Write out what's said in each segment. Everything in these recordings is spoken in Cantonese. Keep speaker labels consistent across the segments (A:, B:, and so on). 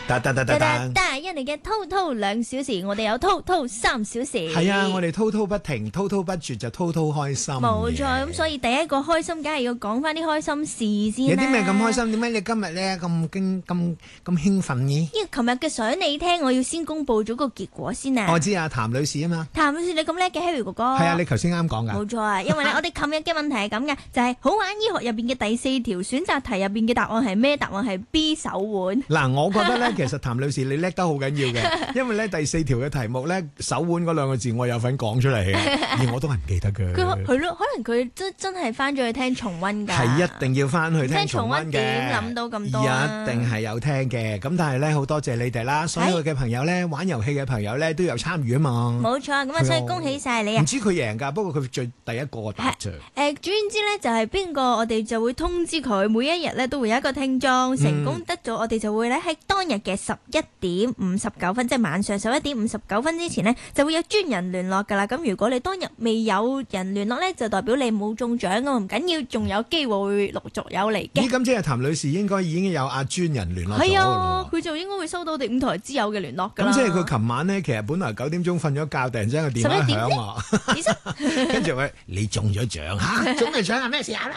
A: 因你嘅滔滔2小時，我哋有滔滔3小時。
B: 係啊，我哋滔滔不停，滔滔不絕就滔滔開心。
A: 冇錯，咁所以第一個開心，梗係要講翻啲開心事先啦。
B: 有啲咩咁開心？點解你今日咧咁興奮嘅？
A: 因為琴日嘅相你聽，我要先公佈咗個結果先啊。
B: 我知啊，譚女士啊嘛。
A: 譚女士，你咁叻嘅 Harry 哥哥。
B: 係啊，你頭先啱講㗎。
A: 冇錯啊，因為咧，我哋琴日嘅問題係咁嘅，就係好玩醫學入邊嘅第4條選擇題入邊嘅答案係咩？答案係 B 手腕。
B: 嗱，我覺得咧，其實譚女士你叻得好緊要嘅，因為咧第4條嘅題目咧，手腕嗰2個字我有份講出嚟嘅，而我都係唔記得嘅。
A: 佢係咯，可能佢真係翻咗去聽重溫㗎。
B: 係一定要翻去聽重溫嘅。
A: 點諗到咁多啊？
B: 一定係有聽嘅。咁但係咧，好多謝你哋啦，所有嘅朋友咧，玩遊戲嘅朋友咧都有參與啊嘛。
A: 冇錯，咁啊，所以恭喜晒你啊！
B: 唔知佢贏㗎，不過佢第一個答著。
A: 總之咧就係邊個，我哋就會通知佢，每一日咧都會有一個聽眾成功得咗，我哋就會咧喺當日嘅11:59，即係晚上11:59之前呢，就會有專人聯絡㗎啦。咁如果你當日未有人聯絡咧，就代表你冇中獎㗎，唔緊要，仲有機會會陸續有嚟嘅。
B: 咦，咁即係譚女士應該已經有專人聯絡咗㗎啦。
A: 佢就應該會收到我哋5台之友嘅聯絡㗎啦。
B: 咁即係佢琴晚咧，其實本來9點鐘瞓咗覺，突然之間個電話響啊，跟住佢你中咗獎嚇，中咗獎係咩事啊？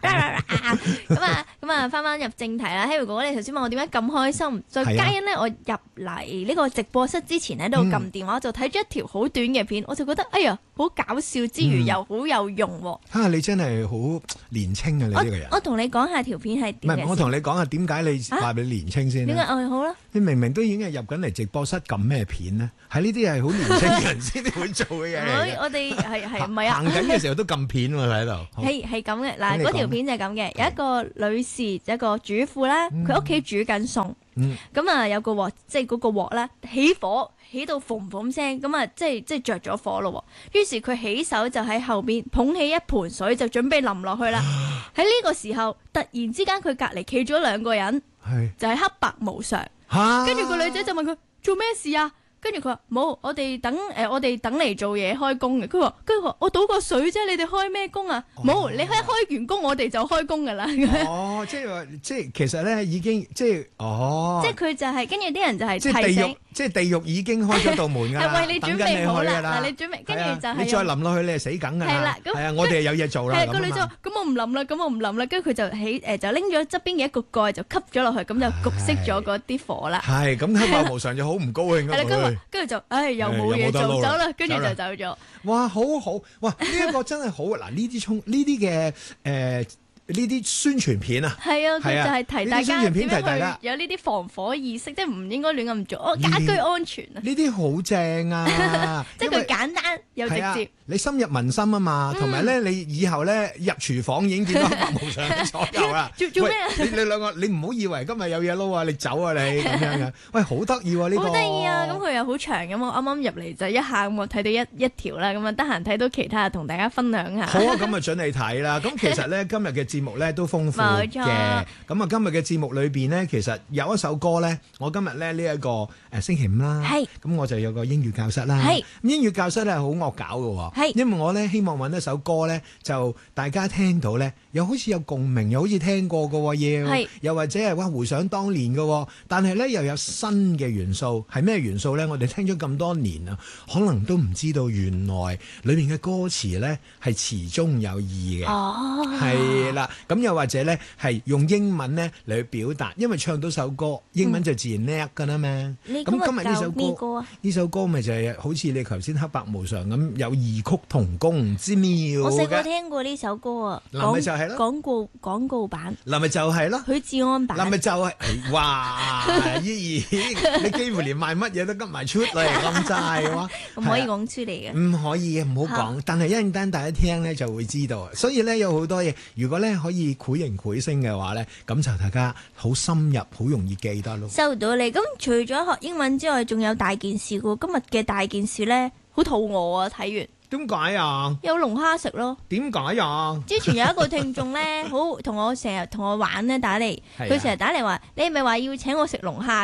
A: 咁啊，翻入正題啦。Harry 哥哥，你頭先問我點解咁開心？再加因咧，我入嚟呢個直播室之前喺度撳電話，就睇咗一條好短嘅片，我就覺得哎呀，好搞笑之餘又好有用喎。
B: 你真係好年青啊！你呢個人。
A: 我同你講下條片係點嘅。
B: 唔係，我同你講下點解你話你年青先。
A: 點解？好啦。
B: 你明明都已經係入緊嚟直播室撳咩片呢？係呢啲係好年青人先會做嘅嘢。
A: 我哋係唔係啊？
B: 行緊嘅時候都撳片喎喺度。
A: 係咁嘅。嗱，嗰條片就係咁嘅，有一個女士，一個主婦啦，佢屋企煮緊餸。咁啊，有個鑊，即係嗰個鑊咧起火，起到嘭嘭聲，咁啊，即係着咗火咯。於是佢起手就喺後邊捧起一盆水，就準備淋落去啦。喺呢個時候，突然之間佢隔離企咗2個人，就係黑白無常。跟住個女仔就問佢做咩事啊？跟住佢話冇，我哋等嚟做嘢開工嘅。跟住話我倒個水啫，你哋開咩工啊？冇，你開完工我哋就開工噶啦。
B: 即係其實咧已經即係
A: 佢就係跟住啲人就係提醒，
B: 即係地獄已經開咗道門㗎啦，
A: 係為你準備好啦。嗱，你準備跟住就係
B: 你再淋落去，你係死梗㗎啦。係啦，係啊，我哋有嘢做啦。
A: 個女仔話：咁我唔淋啦，跟住佢就就拎咗側邊嘅一個蓋就吸咗落去，咁就焗熄咗嗰啲火啦。
B: 係咁，黑白無常就好唔高興㗎。
A: 跟住就又冇嘢做，走啦，跟住就走咗。
B: 哇，好好，哇！呢一個真係好嗱，呢啲嘅呢啲宣傳片啊，
A: 係啊，佢就係提大家
B: 宣傳片提大家
A: 有呢啲防火意識，即係唔應該亂咁做，家居安全啊！
B: 呢啲好正啊，
A: 即係佢簡單又直接。
B: 你深入民心啊嘛，同埋咧，你以後咧入廚房已經見到黑白無常左右啦。
A: 做咩啊？
B: 你兩個，你唔好以為今日有嘢撈啊，你走啊你咁樣嘅。喂，好得意喎呢個。
A: 好得意啊！咁佢又好長咁，我啱啱入嚟就一下咁，我睇到一條啦，咁啊得閒睇到其他同大家分享下。
B: 好啊，咁啊準你睇啦。咁其實咧今日嘅節目咧都豐富嘅。咁啊今日嘅節目裏邊咧，其實有一首歌咧，我今日咧呢一個星期5啦。係。咁我就有個英語教室啦。係。咁英語教室咧好惡搞嘅喎。係。因為我咧希望揾一首歌咧，就大家聽到咧，又好似有共鳴，又好似聽過嘅喎，又或者係回想當年嘅，但係咧又有新嘅元素，係咩元素咧？我哋聽咗咁多年啊，可能都唔知道原來裏面嘅歌詞咧係詞中有意嘅，係啦。咁又或者咧係用英文咧嚟去表達，因為唱到首歌，英文就自然叻㗎啦嘛。咁今日呢首歌，呢首歌咪就係好似你頭先黑白無常咁有異曲同工之妙。
A: 我細個聽過呢首歌啊，
B: 嗱咪就係咯，
A: 廣告版，
B: 嗱咪就係咯，
A: 許志安版，
B: 嗱咪就係，哇！依你幾乎連賣乜嘢都急埋出嚟咁滯哇！
A: 唔可以講出嚟嘅，
B: 唔可以唔好講，但係一陣間大家聽咧就會知道，所以咧有好多嘢，如果咧可以繪形繪聲嘅話咧，咁就大家好深入，好容易記得咯。
A: 收到你咁，除咗學英文之外，仲有大件事㗎。今日嘅大件事咧，好肚餓啊！睇完。
B: 點解啊？
A: 有龍蝦食咯。點
B: 解啊？
A: 之前有一個聽眾咧，好成日同我玩咧，打嚟，佢成日打嚟話：你係咪話要請我食龍蝦咁樣？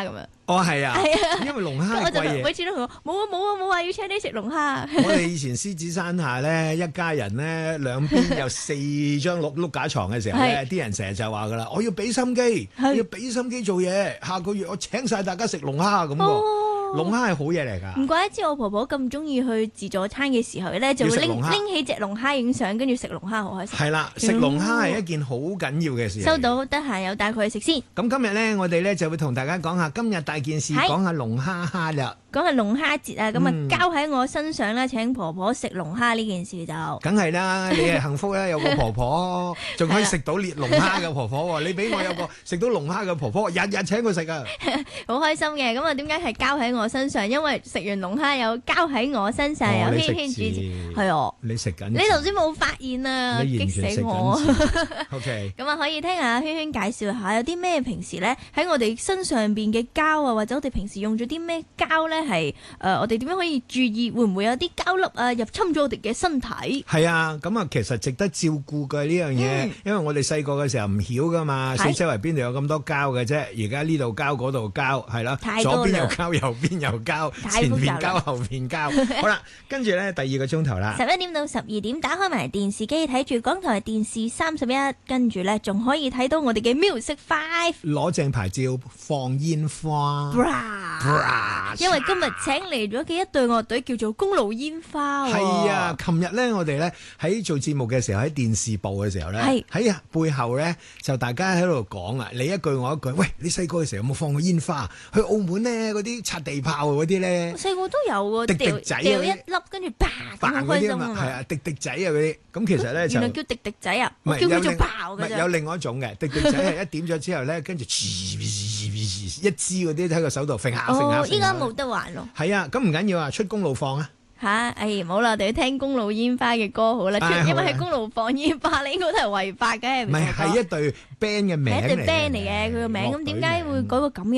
B: 哦，係啊，因為龍蝦係貴嘢。
A: 每次都同我冇話要請你食龍蝦。
B: 我哋以前獅子山下咧，一家人咧兩邊有4張碌架床嘅時候咧，啲人成日就話噶啦，我要俾心機，要俾心機做嘢，下個月我請晒大家食龍蝦咁喎。龍蝦係好嘢嚟㗎，
A: 唔怪得知我婆婆咁中意去自助餐嘅時候咧，就會拎起隻龍蝦影相，跟住食龍蝦好開心。係
B: 啦，食龍蝦係一件好緊要嘅事。
A: 收到，得閒有帶佢去食先。
B: 咁今日咧，我哋咧就會同大家講下今日大件事，講下龍蝦啦。
A: 講下龍蝦節啊，咁啊交喺我身上啦，請婆婆食龍蝦呢件事就，
B: 梗係啦，你係幸福啦，有個婆婆，仲可以食到烈龍蝦嘅婆婆。你俾我有個食到龍蝦嘅婆婆，日日請佢食啊，
A: 好開心嘅。咁啊，點解係交喺我身上？因為食完龍蝦有交喺我身上，有軒軒主持，係哦，
B: 你食緊，
A: 你頭先冇發現啊，激死我。
B: OK，
A: 咁啊，可以聽下軒軒介紹下有啲咩平時咧喺我哋身上邊嘅膠啊，或者我哋平時用咗啲咩膠咧？係我哋點樣可以注意會唔會有啲膠粒啊入侵咗我哋嘅身體？
B: 係啊，咁啊其實值得照顧嘅呢樣嘢，因為我哋細個嘅時候唔曉噶嘛，四周圍邊度有咁多膠嘅啫？而家呢度膠嗰度膠，係啦，左邊有膠，右邊有膠，前面膠後面膠。好啦，跟住咧第二個鐘頭啦
A: ，11點到12點打開埋電視機睇住港台電視31，跟住咧仲可以睇到我哋嘅 Music 5，
B: 攞正牌照放煙花，
A: 因為今日請嚟咗嘅一隊樂隊叫做公路煙花。
B: 係啊，琴日咧我哋咧喺做節目嘅時候，喺電視部嘅時候咧，喺背後咧就大家喺度講啊，你一句我一句，喂，你細個嘅時候有冇放過煙花？去澳門咧嗰啲擦地炮嗰啲咧，
A: 細個都有喎，
B: 滴滴仔
A: 掉一粒跟住啪咁開心啊嘛，係
B: 啊，滴滴仔啊嗰啲，咁其實咧就
A: 原來叫滴滴仔啊，我叫佢做炮嘅啫。
B: 有另外一種嘅滴滴仔係一點咗之後咧，跟住一支嗰啲喺個手度揈下揈下。
A: 依家冇得玩咯。
B: 係啊，咁唔緊要啊，出公路放啊。
A: 吓，唔好啦，我哋要聽公路煙花嘅歌好啦，因為喺公路放煙花，你應該都係違法嘅。
B: 唔係，係一隊 band 嘅名嚟嘅，
A: 係一隊 band 嚟嘅，佢個名，咁點解會改個咁